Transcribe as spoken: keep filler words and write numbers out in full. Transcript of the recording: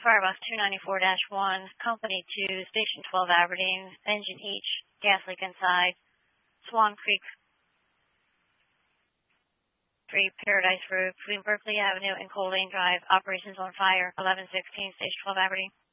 Firebus two ninety-four dash one, Company two, Station twelve Aberdeen, engine H, gas leak inside, Swan Creek three, Paradise Road, between Berkeley Avenue and Coal Lane Drive, operations on fire, eleven sixteen, Station twelve Aberdeen.